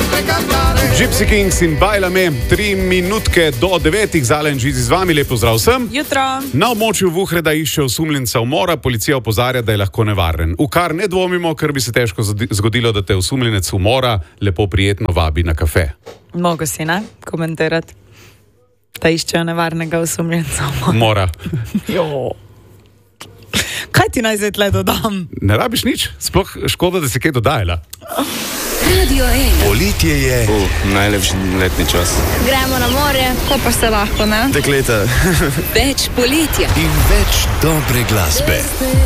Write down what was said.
Gypsy Kings in Bajlame, 3 minutke do 9, Zalen Žizi z vami, lepo zdrav vsem. Jutro. Na območju Vuhreda išče osumljenca umora, policija opozarja, da je lahko nevaren. V kar ne dvomimo, ker bi se težko zgodilo, da te osumljenec umora lepo prijetno vabi na kafe. Mogo si, ne, komentirati, da iščejo nevarnega osumljenca Umora. Jo. Kaj ti naj zdaj tle dodam? Ne rabiš nič, sploh škoda, da si kaj dodajala. Radio 1. Poletje je. Najlepši letni čas. Gremo na morje, ko pa se lahko, ne? Dekleta. Več poletja. In več dobre glasbe.